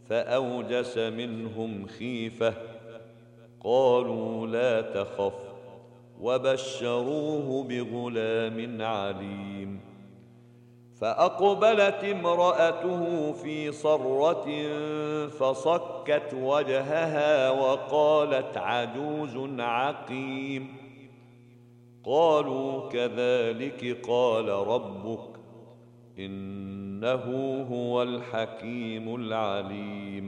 فأوجس منهم خيفة، قالوا لا تخف، وبشروه بغلام عليم. فأقبلت امرأته في صرة فصكت وجهها وقالت عجوز عقيم. قالوا كذلك قال ربك إنه هو الحكيم العليم.